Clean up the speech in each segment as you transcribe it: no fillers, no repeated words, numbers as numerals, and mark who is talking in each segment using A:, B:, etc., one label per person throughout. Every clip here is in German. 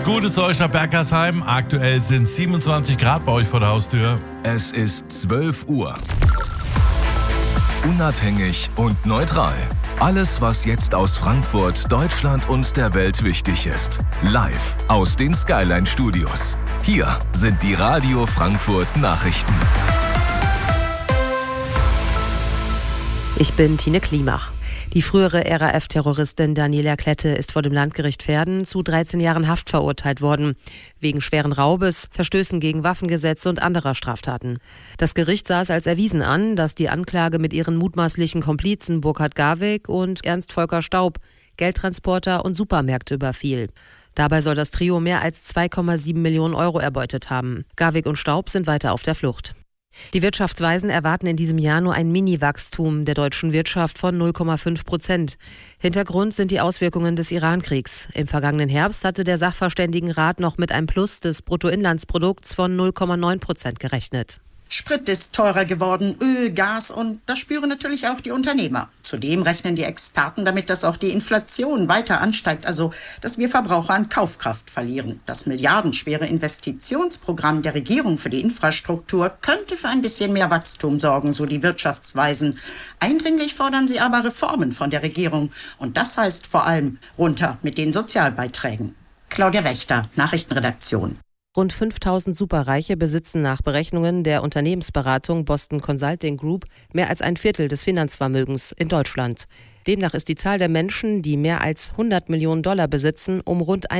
A: Gute zu euch nach Bergersheim. Aktuell sind 27 Grad bei euch vor der Haustür.
B: Es ist 12 Uhr. Unabhängig und neutral. Alles, was jetzt aus Frankfurt, Deutschland und der Welt wichtig ist. Live aus den Skyline Studios. Hier sind die Radio Frankfurt Nachrichten.
C: Ich bin Tine Klimach. Die frühere RAF-Terroristin Daniela Klette ist vor dem Landgericht Verden zu 13 Jahren Haft verurteilt worden. Wegen schweren Raubes, Verstößen gegen Waffengesetze und anderer Straftaten. Das Gericht sah es als erwiesen an, dass die Anklage mit ihren mutmaßlichen Komplizen Burkhard Garwig und Ernst Volker Staub Geldtransporter und Supermärkte überfiel. Dabei soll das Trio mehr als 2,7 Millionen Euro erbeutet haben. Garwig und Staub sind weiter auf der Flucht. Die Wirtschaftsweisen erwarten in diesem Jahr nur ein Mini-Wachstum der deutschen Wirtschaft von 0,5%. Hintergrund sind die Auswirkungen des Iran-Kriegs. Im vergangenen Herbst hatte der Sachverständigenrat noch mit einem Plus des Bruttoinlandsprodukts von 0,9% gerechnet.
D: Sprit ist teurer geworden, Öl, Gas und das spüren natürlich auch die Unternehmer. Zudem rechnen die Experten damit, dass auch die Inflation weiter ansteigt, also dass wir Verbraucher an Kaufkraft verlieren. Das milliardenschwere Investitionsprogramm der Regierung für die Infrastruktur könnte für ein bisschen mehr Wachstum sorgen, so die Wirtschaftsweisen. Eindringlich fordern sie aber Reformen von der Regierung und das heißt vor allem runter mit den Sozialbeiträgen. Claudia Wächter, Nachrichtenredaktion.
C: Rund 5000 Superreiche besitzen nach Berechnungen der Unternehmensberatung Boston Consulting Group mehr als ein Viertel des Finanzvermögens in Deutschland. Demnach ist die Zahl der Menschen, die mehr als 100 Millionen Dollar besitzen, um rund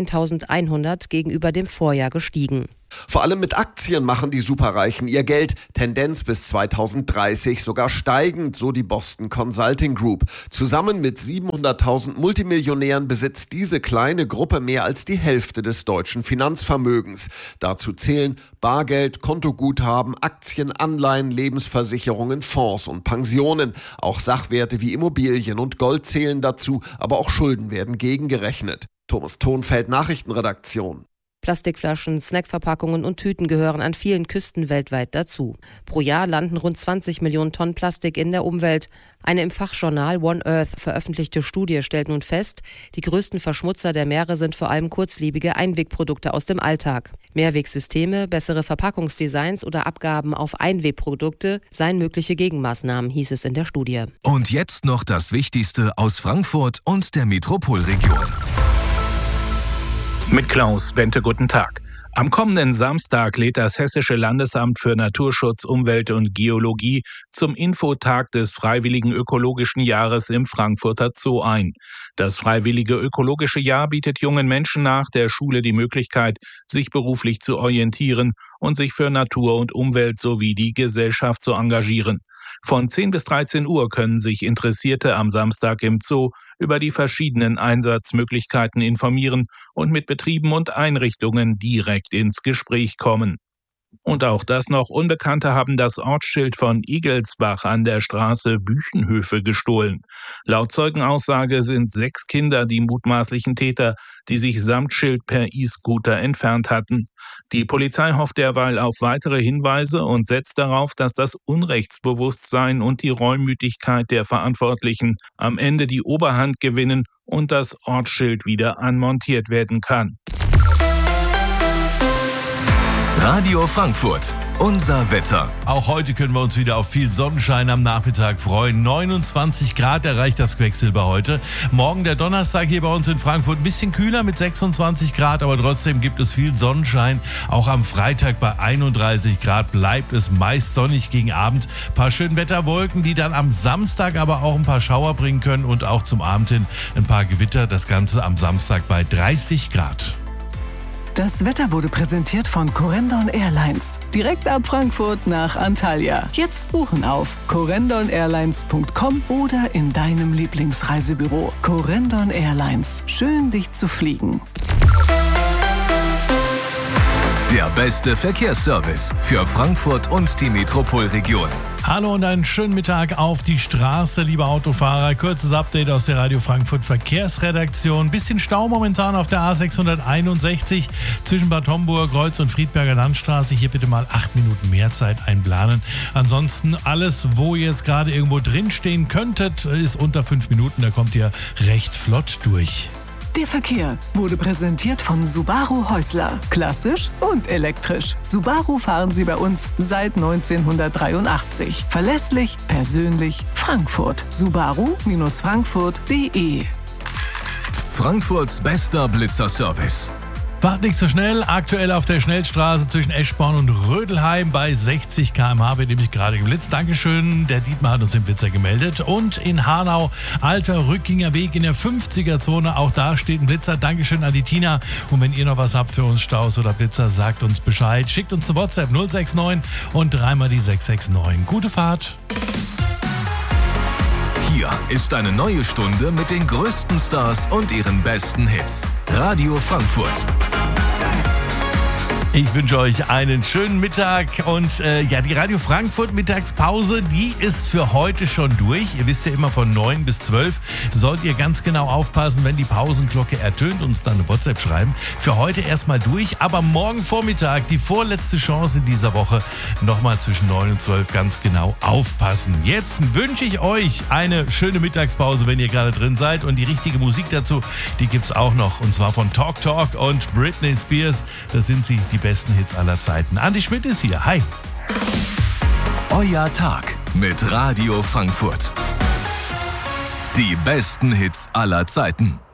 C: 1100 gegenüber dem Vorjahr gestiegen.
E: Vor allem mit Aktien machen die Superreichen ihr Geld. Tendenz bis 2030 sogar steigend, so die Boston Consulting Group. Zusammen mit 700.000 Multimillionären besitzt diese kleine Gruppe mehr als die Hälfte des deutschen Finanzvermögens. Dazu zählen Bargeld, Kontoguthaben, Aktien, Anleihen, Lebensversicherungen, Fonds und Pensionen. Auch Sachwerte wie Immobilien und Gold zählen dazu, aber auch Schulden werden gegengerechnet. Thomas Thonfeld, Nachrichtenredaktion.
C: Plastikflaschen, Snackverpackungen und Tüten gehören an vielen Küsten weltweit dazu. Pro Jahr landen rund 20 Millionen Tonnen Plastik in der Umwelt. Eine im Fachjournal One Earth veröffentlichte Studie stellt nun fest, die größten Verschmutzer der Meere sind vor allem kurzlebige Einwegprodukte aus dem Alltag. Mehrwegsysteme, bessere Verpackungsdesigns oder Abgaben auf Einwegprodukte seien mögliche Gegenmaßnahmen, hieß es in der Studie.
B: Und jetzt noch das Wichtigste aus Frankfurt und der Metropolregion.
F: Mit Klaus Bente, guten Tag. Am kommenden Samstag lädt das Hessische Landesamt für Naturschutz, Umwelt und Geologie zum Infotag des Freiwilligen Ökologischen Jahres im Frankfurter Zoo ein. Das Freiwillige Ökologische Jahr bietet jungen Menschen nach der Schule die Möglichkeit, sich beruflich zu orientieren und sich für Natur und Umwelt sowie die Gesellschaft zu engagieren. Von 10 bis 13 Uhr können sich Interessierte am Samstag im Zoo über die verschiedenen Einsatzmöglichkeiten informieren und mit Betrieben und Einrichtungen direkt ins Gespräch kommen. Und auch das noch Unbekannte haben das Ortsschild von Igelsbach an der Straße Büchenhöfe gestohlen. Laut Zeugenaussage sind 6 Kinder die mutmaßlichen Täter, die sich samt Schild per E-Scooter entfernt hatten. Die Polizei hofft derweil auf weitere Hinweise und setzt darauf, dass das Unrechtsbewusstsein und die Reumütigkeit der Verantwortlichen am Ende die Oberhand gewinnen und das Ortsschild wieder anmontiert werden kann.
B: Radio Frankfurt, unser Wetter.
A: Auch heute können wir uns wieder auf viel Sonnenschein am Nachmittag freuen. 29 Grad erreicht das Quecksilber heute. Morgen der Donnerstag hier bei uns in Frankfurt ein bisschen kühler mit 26 Grad, aber trotzdem gibt es viel Sonnenschein. Auch am Freitag bei 31 Grad bleibt es meist sonnig gegen Abend. Ein paar Schönwetterwolken, die dann am Samstag aber auch ein paar Schauer bringen können und auch zum Abend hin ein paar Gewitter. Das Ganze am Samstag bei 30 Grad.
G: Das Wetter wurde präsentiert von Corendon Airlines. Direkt ab Frankfurt nach Antalya. Jetzt buchen auf corendon-airlines.com oder in deinem Lieblingsreisebüro. Corendon Airlines. Schön, dich zu fliegen.
B: Der beste Verkehrsservice für Frankfurt und die Metropolregion.
A: Hallo und einen schönen Mittag auf die Straße, liebe Autofahrer. Kurzes Update aus der Radio Frankfurt Verkehrsredaktion. Bisschen Stau momentan auf der A661 zwischen Bad Homburg, Kreuz und Friedberger Landstraße. Hier bitte mal 8 Minuten mehr Zeit einplanen. Ansonsten alles, wo ihr jetzt gerade irgendwo drinstehen könntet, ist unter 5 Minuten. Da kommt ihr recht flott durch.
G: Der Verkehr wurde präsentiert von Subaru Häusler. Klassisch und elektrisch. Subaru fahren Sie bei uns seit 1983. Verlässlich, persönlich, Frankfurt. Subaru-Frankfurt.de.
B: Frankfurts bester Blitzerservice.
A: Fahrt nicht so schnell. Aktuell auf der Schnellstraße zwischen Eschborn und Rödelheim bei 60 km/h wird nämlich gerade geblitzt. Dankeschön, der Dietmar hat uns den Blitzer gemeldet. Und in Hanau, alter Rückinger Weg in der 50er-Zone, auch da steht ein Blitzer. Dankeschön an die Tina. Und wenn ihr noch was habt für uns, Staus oder Blitzer, sagt uns Bescheid. Schickt uns eine WhatsApp 069 und 3 die 669. Gute Fahrt.
B: Hier ist eine neue Stunde mit den größten Stars und ihren besten Hits. Radio Frankfurt.
A: Ich wünsche euch einen schönen Mittag und die Radio Frankfurt Mittagspause, die ist für heute schon durch. Ihr wisst ja immer von 9 bis 12 sollt ihr ganz genau aufpassen, wenn die Pausenglocke ertönt, uns dann eine WhatsApp schreiben. Für heute erstmal durch, aber morgen Vormittag die vorletzte Chance in dieser Woche. Nochmal zwischen 9 und 12 ganz genau aufpassen. Jetzt wünsche ich euch eine schöne Mittagspause, wenn ihr gerade drin seid, und die richtige Musik dazu, die gibt's auch noch, und zwar von Talk Talk und Britney Spears. Das sind sie, die besten Hits aller Zeiten. Andi Schmidt ist hier. Hi.
B: Euer Tag mit Radio Frankfurt. Die besten Hits aller Zeiten.